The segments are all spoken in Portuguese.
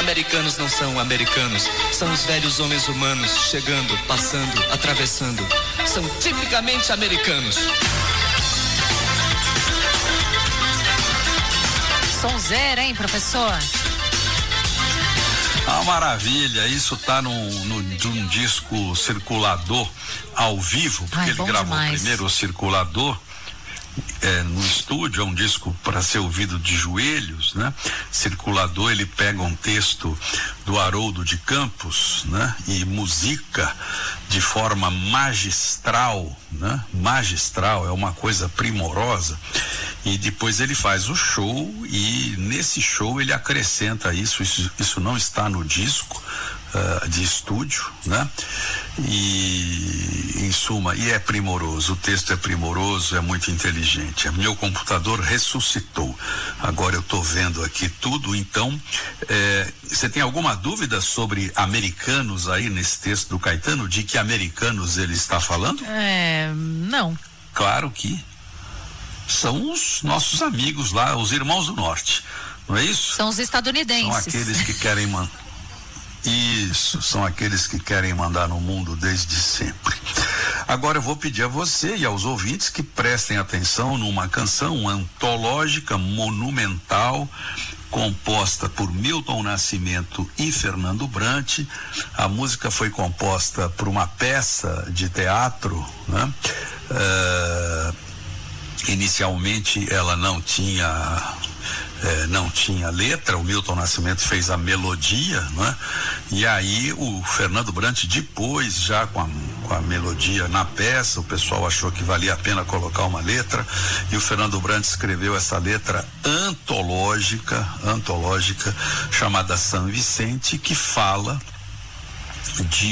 americanos não são americanos, são os velhos homens humanos, chegando, passando, atravessando. São tipicamente americanos. Sonzeira, hein, professor? Ah, maravilha, isso tá num disco circulador ao vivo, porque ele gravou primeiro o circulador no estúdio, é um disco para ser ouvido de joelhos, né? Circulador, ele pega um texto do Haroldo de Campos, né? E musica de forma magistral, né? Magistral, é uma coisa primorosa. E depois ele faz o show e nesse show ele acrescenta isso não está no disco de estúdio, né? E em suma, e é primoroso, o texto é primoroso, é muito inteligente. Meu computador ressuscitou. Agora eu estou vendo aqui tudo, então você tem alguma dúvida sobre americanos aí nesse texto do Caetano? De que americanos ele está falando? Não. Claro que são os nossos amigos lá, os irmãos do norte, não é isso? São os estadunidenses. São aqueles que querem Isso, são aqueles que querem mandar no mundo desde sempre. Agora eu vou pedir a você e aos ouvintes que prestem atenção numa canção antológica, monumental, composta por Milton Nascimento e Fernando Brant. A música foi composta por uma peça de teatro, né? Inicialmente ela não tinha letra, o Milton Nascimento fez a melodia, né? E aí o Fernando Brant depois, já com a melodia na peça, o pessoal achou que valia a pena colocar uma letra, e o Fernando Brant escreveu essa letra antológica, chamada São Vicente, que fala de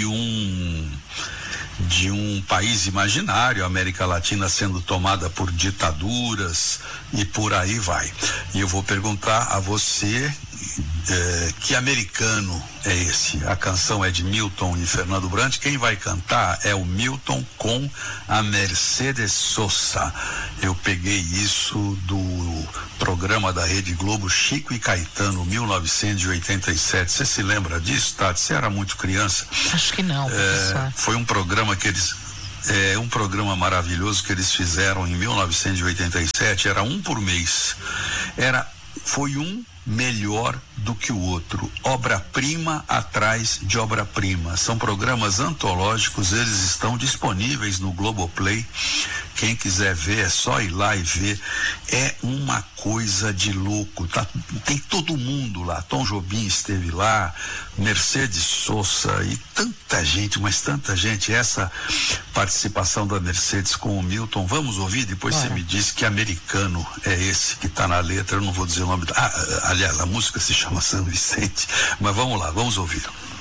um país imaginário, a América Latina sendo tomada por ditaduras e por aí vai. E eu vou perguntar a você que americano é esse? A canção é de Milton e Fernando Brant. Quem vai cantar é o Milton com a Mercedes Sosa. Eu peguei isso do programa da Rede Globo Chico e Caetano, 1987. Você se lembra disso, Tati? Você era muito criança? Acho que não, professor. Foi um programa que eles... um programa maravilhoso que eles fizeram em 1987. Era um por mês. Foi um melhor do que o outro, obra-prima atrás de obra-prima. São programas antológicos, eles estão disponíveis no Globoplay. Quem quiser ver, é só ir lá e ver. É uma coisa de louco, tá? Tem todo mundo lá. Tom Jobim esteve lá, Mercedes Sosa e tanta gente, mas tanta gente. Essa participação da Mercedes com o Milton, vamos ouvir? Depois você me diz que americano é esse que está na letra. Eu não vou dizer o nome. Aliás, a música se chama São Vicente, mas vamos lá, vamos ouvir.